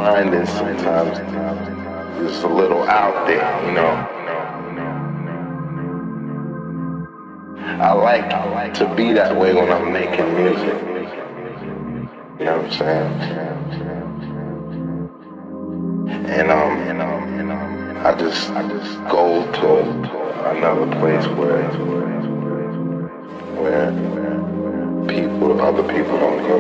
mind is sometimes just a little out there, you know. I like to be that way when I'm making music. You know what I'm saying? And I just go to another place where other people don't go.